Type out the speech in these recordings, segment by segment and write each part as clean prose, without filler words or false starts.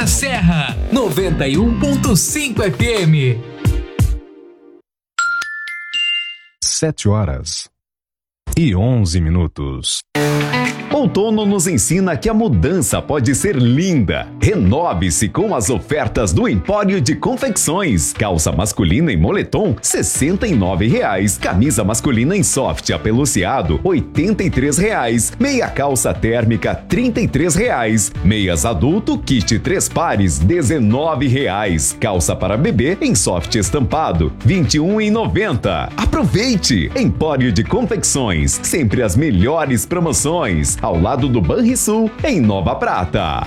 Serra 91.5 FM. 7h11. Outono nos ensina que a mudança pode ser linda. Renove-se com as ofertas do Empório de Confecções. Calça masculina em moletom, R$ 69,00. Camisa masculina em soft apeluciado, R$ 83,00. Meia calça térmica, R$ 33,00. Meias adulto, kit 3 pares, R$ 19,00. Calça para bebê em soft estampado, R$ 21,90. Aproveite! Empório de Confecções, sempre as melhores promoções. Ao lado do Banrisul, em Nova Prata.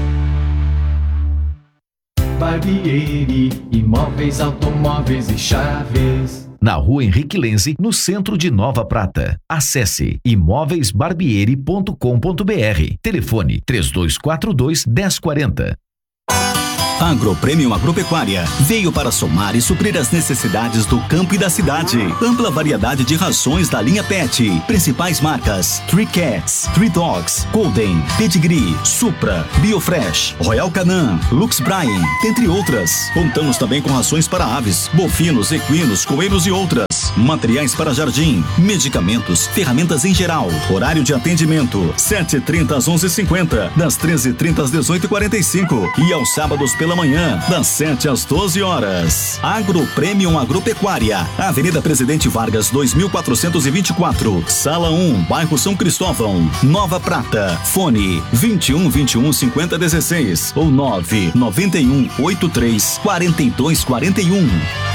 Barbieri, imóveis, automóveis e chaves. Na Rua Henrique Lenze, no centro de Nova Prata. Acesse imóveisbarbieri.com.br. Telefone 3242-1040. Agropremium Agropecuária veio para somar e suprir as necessidades do campo e da cidade. Ampla variedade de rações da linha Pet. Principais marcas: Three Cats, Three Dogs, Golden, Pedigree, Supra, Biofresh, Royal Canin, Lux Bryan, entre outras. Contamos também com rações para aves, bovinos, equinos, coelhos e outras. Materiais para jardim, medicamentos, ferramentas em geral. Horário de atendimento: 7h30 às 11h50, das 13h30 às 18h45 e aos sábados pela manhã, das 7 às 12 horas. Agropremium Agropecuária, Avenida Presidente Vargas 2424, Sala 1, Bairro São Cristóvão, Nova Prata. Fone 21 21 50 16 ou 9 91 83 42 41.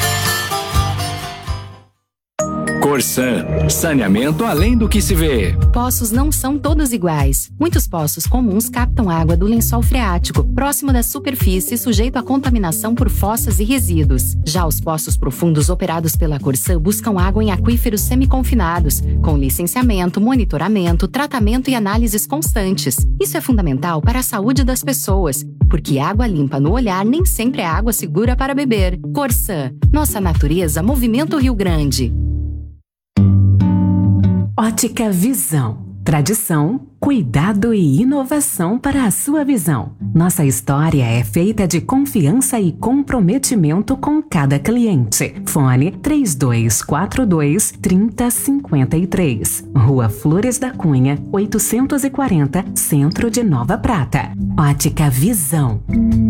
Corsan, saneamento além do que se vê. Poços não são todos iguais. Muitos poços comuns captam água do lençol freático, próximo da superfície, sujeito à contaminação por fossas e resíduos. Já os poços profundos operados pela Corsan buscam água em aquíferos semiconfinados, com licenciamento, monitoramento, tratamento e análises constantes. Isso é fundamental para a saúde das pessoas, porque água limpa no olhar nem sempre é água segura para beber. Corsan, nossa natureza, Movimento Rio Grande. Ótica Visão. Tradição, cuidado e inovação para a sua visão. Nossa história é feita de confiança e comprometimento com cada cliente. Fone 3242-3053. Rua Flores da Cunha, 840, Centro de Nova Prata. Ótica Visão.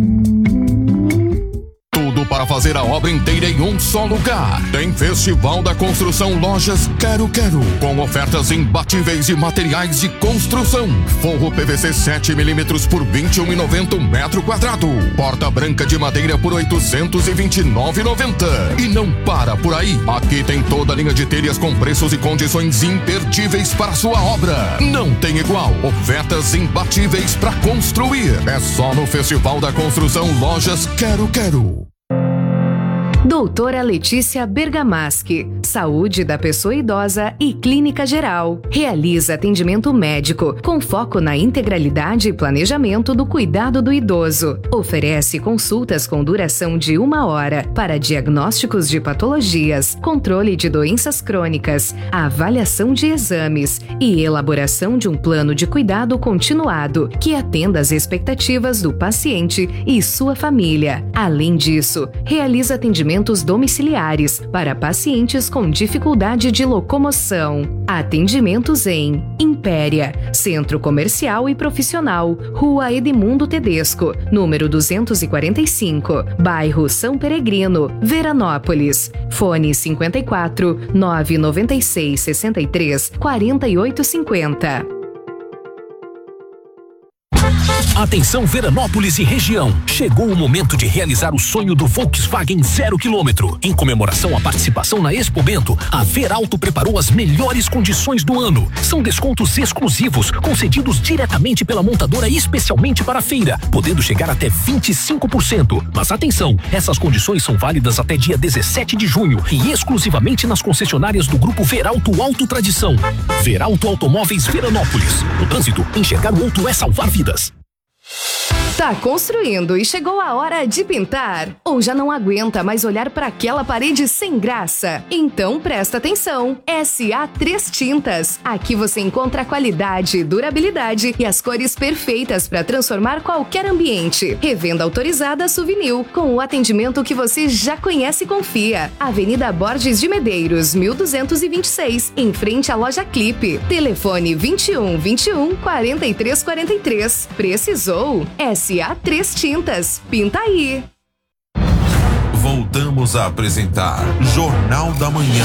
Tudo para fazer a obra inteira em um só lugar. Tem Festival da Construção Lojas Quero Quero, com ofertas imbatíveis e materiais de construção. Forro PVC 7mm por R$ 21,90 metro quadrado. Porta branca de madeira por R$ 829,90. E não para por aí. Aqui tem toda a linha de telhas com preços e condições imperdíveis para a sua obra. Não tem igual. Ofertas imbatíveis para construir. É só no Festival da Construção Lojas Quero Quero. Doutora Letícia Bergamaschi, saúde da pessoa idosa e clínica geral. Realiza atendimento médico com foco na integralidade e planejamento do cuidado do idoso. Oferece consultas com duração de 1 hora para diagnósticos de patologias, controle de doenças crônicas, avaliação de exames e elaboração de um plano de cuidado continuado que atenda às expectativas do paciente e sua família. Além disso, realiza atendimentos domiciliares para pacientes com dificuldade de locomoção. Atendimentos em Impéria, Centro Comercial e Profissional, Rua Edmundo Tedesco, número 245, Bairro São Peregrino, Veranópolis. Fone 54 996 63 4850. Atenção Veranópolis e região, chegou o momento de realizar o sonho do Volkswagen 0 km. Em comemoração à participação na Expo Bento, a Veralto preparou as melhores condições do ano. São descontos exclusivos, concedidos diretamente pela montadora especialmente para a feira, podendo chegar até 25%. Mas atenção, essas condições são válidas até dia 17 de junho e exclusivamente nas concessionárias do Grupo Veralto Auto Tradição. Veralto Automóveis Veranópolis. No trânsito, enxergar o outro é salvar vidas. Tá construindo e chegou a hora de pintar? Ou já não aguenta mais olhar para aquela parede sem graça? Então presta atenção! SA3 Tintas. Aqui você encontra qualidade, durabilidade e as cores perfeitas para transformar qualquer ambiente. Revenda autorizada Souvenir, com o atendimento que você já conhece e confia. Avenida Borges de Medeiros, 1226, em frente à loja Clipe. Telefone 21 21 43 43. Precisou? SA3 Tintas. Pinta aí! Voltamos a apresentar Jornal da Manhã.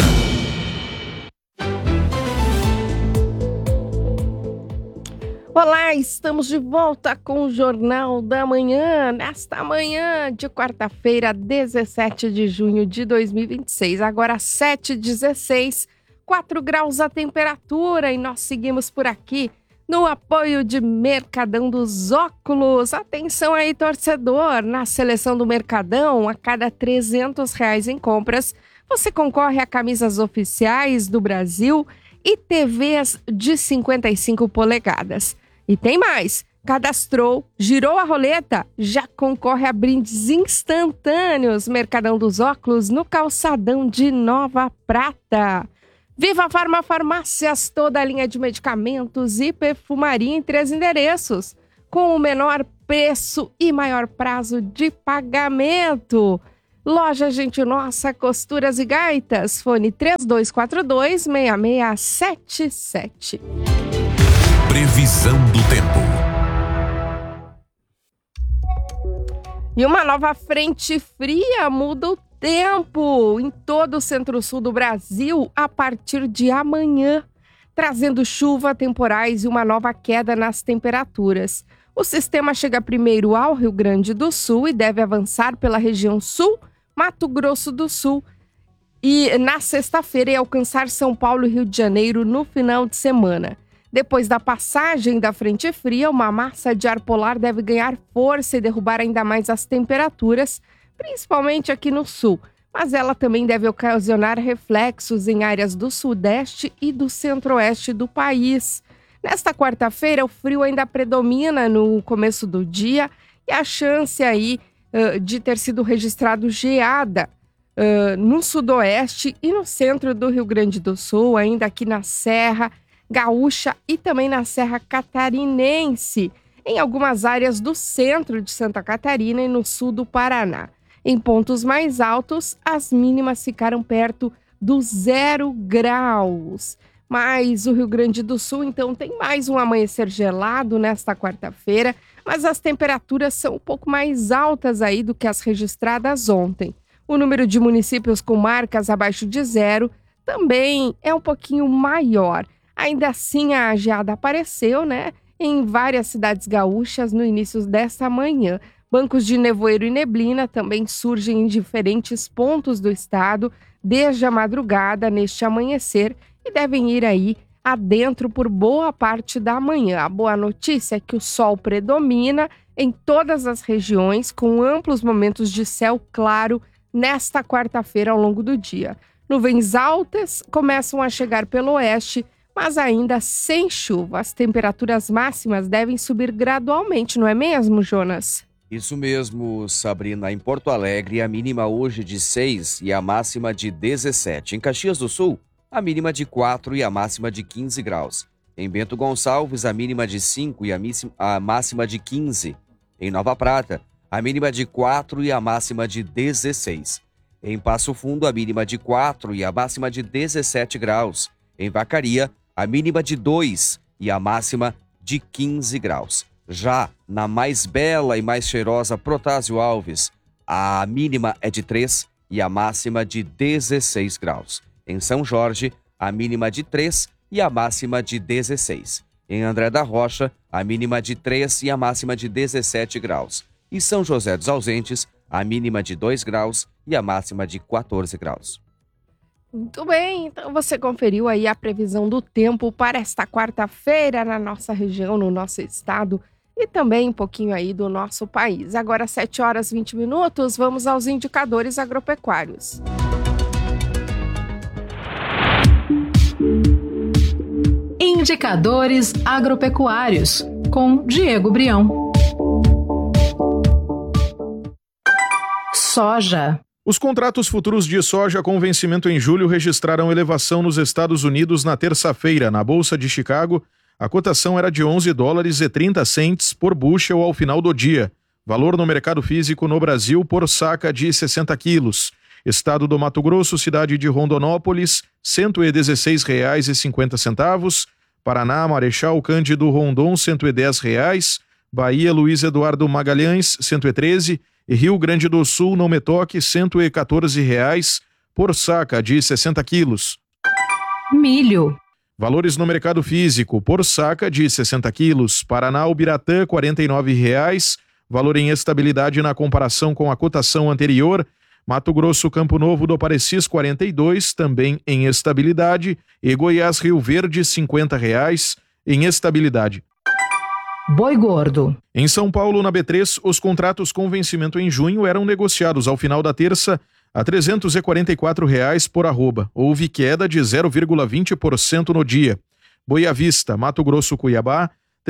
Olá, estamos de volta com o Jornal da Manhã, nesta manhã de quarta-feira, 17 de junho de 2026, agora 7h16, 4 graus a temperatura e nós seguimos por aqui no apoio de Mercadão dos Óculos. Atenção aí, torcedor, na seleção do Mercadão, a cada R$300 em compras, você concorre a camisas oficiais do Brasil e TVs de 55 polegadas. E tem mais, cadastrou, girou a roleta, já concorre a brindes instantâneos. Mercadão dos Óculos no calçadão de Nova Prata. Viva Farma Farmácias, toda a linha de medicamentos e perfumaria em 3 endereços, com o menor preço e maior prazo de pagamento. Loja Gente Nossa, Costuras e Gaitas, fone 3242-6677. Previsão do tempo. E uma nova frente fria muda o tempo em todo o centro-sul do Brasil a partir de amanhã, trazendo chuva, temporais e uma nova queda nas temperaturas. O sistema chega primeiro ao Rio Grande do Sul e deve avançar pela região sul, Mato Grosso do Sul, e na sexta-feira ia alcançar São Paulo e Rio de Janeiro no final de semana. Depois da passagem da frente fria, uma massa de ar polar deve ganhar força e derrubar ainda mais as temperaturas, principalmente aqui no sul, mas ela também deve ocasionar reflexos em áreas do sudeste e do centro-oeste do país. Nesta quarta-feira, o frio ainda predomina no começo do dia e a chance aí de ter sido registrado geada no sudoeste e no centro do Rio Grande do Sul, ainda aqui na Serra Gaúcha e também na Serra Catarinense, em algumas áreas do centro de Santa Catarina e no sul do Paraná. Em pontos mais altos, as mínimas ficaram perto do 0 graus. Mas o Rio Grande do Sul, então, tem mais um amanhecer gelado nesta quarta-feira, mas as temperaturas são um pouco mais altas aí do que as registradas ontem. O número de municípios com marcas abaixo de 0 também é um pouquinho maior. Ainda assim, a geada apareceu, né, em várias cidades gaúchas no início desta manhã. Bancos de nevoeiro e neblina também surgem em diferentes pontos do estado desde a madrugada neste amanhecer e devem ir aí adentro por boa parte da manhã. A boa notícia é que o sol predomina em todas as regiões, com amplos momentos de céu claro nesta quarta-feira ao longo do dia. Nuvens altas começam a chegar pelo oeste, mas ainda sem chuva. As temperaturas máximas devem subir gradualmente, não é mesmo, Jonas? Isso mesmo, Sabrina. Em Porto Alegre, a mínima hoje de 6 e a máxima de 17. Em Caxias do Sul, a mínima de 4 e a máxima de 15 graus. Em Bento Gonçalves, a mínima de 5 e a máxima de 15. Em Nova Prata, a mínima de 4 e a máxima de 16. Em Passo Fundo, a mínima de 4 e a máxima de 17 graus. Em Vacaria, a mínima de 2 e a máxima de 15 graus. Já na mais bela e mais cheirosa Protásio Alves, a mínima é de 3 e a máxima de 16 graus. Em São Jorge, a mínima de 3 e a máxima de 16. Em André da Rocha, a mínima de 3 e a máxima de 17 graus. E São José dos Ausentes, a mínima de 2 graus e a máxima de 14 graus. Muito bem, então você conferiu aí a previsão do tempo para esta quarta-feira na nossa região, no nosso estado e também um pouquinho aí do nosso país. Agora 7h20, vamos aos indicadores agropecuários. Indicadores agropecuários, com Diego Brião. soja. Os contratos futuros de soja com vencimento em julho registraram elevação nos Estados Unidos na terça-feira. Na Bolsa de Chicago, a cotação era de $11,30 por bushel ao final do dia. Valor no mercado físico no Brasil por saca de 60 quilos. Estado do Mato Grosso, cidade de Rondonópolis, R$ 116,50. Paraná, Marechal Cândido Rondon, R$ 110. Bahia, Luiz Eduardo Magalhães, R$ 113. E Rio Grande do Sul, Não Me Toque, R$ 114 por saca de 60 quilos. Milho. Valores no mercado físico por saca de 60 quilos. Paraná, Ubiratã, R$ 49. Valor em estabilidade na comparação com a cotação anterior. Mato Grosso, Campo Novo do Parecis, 42, também em estabilidade. E Goiás, Rio Verde, R$ 50 em estabilidade. Boi gordo. Em São Paulo, na B3, os contratos com vencimento em junho eram negociados ao final da terça a R$ 344 por arroba. Houve queda de 0,20% no dia. Boi à vista, Mato Grosso, Cuiabá, R$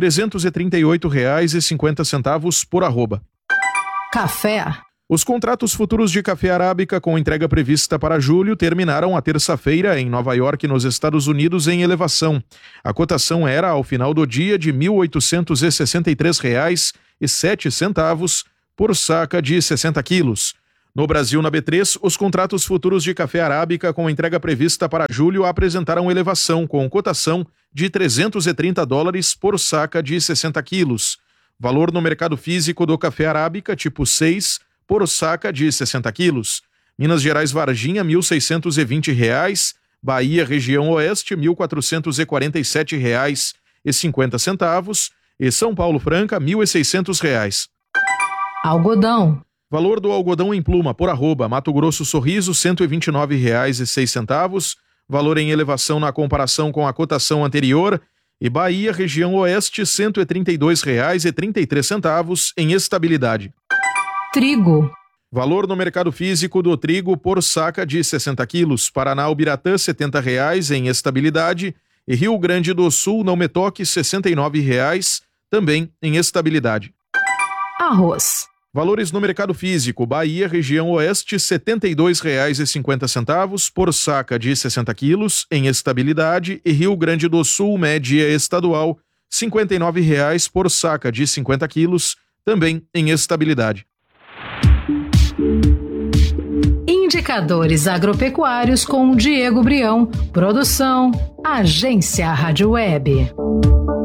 338,50 por arroba. Café. Os contratos futuros de café arábica com entrega prevista para julho terminaram a terça-feira em Nova York, nos Estados Unidos, em elevação. A cotação era, ao final do dia, de R$ 1.863,07 por saca de 60 quilos. No Brasil, na B3, os contratos futuros de café arábica com entrega prevista para julho apresentaram elevação, com cotação de $330 por saca de 60 quilos. Valor no mercado físico do café arábica tipo 6 por saca de 60 quilos. Minas Gerais, Varginha, R$ 1.620. Bahia, região oeste, R$ 1.447,50. E São Paulo, Franca, R$ 1.600. Algodão. Valor do algodão em pluma por arroba. Mato Grosso, Sorriso, R$ 129,06. Valor em elevação na comparação com a cotação anterior. E Bahia, região oeste, R$ 132,33 em estabilidade. Trigo. Valor no mercado físico do trigo por saca de 60 quilos. Paraná, Ubiratã, R$ 70 em estabilidade. E Rio Grande do Sul, Não Me Toque, R$ 69 também em estabilidade. Arroz. Valores no mercado físico. Bahia, região oeste, R$ 72,50 por saca de 60 quilos em estabilidade. E Rio Grande do Sul, média estadual, R$ 59 por saca de 50 quilos, também em estabilidade. Indicadores agropecuários com Diego Brião. Produção, Agência Rádio Web.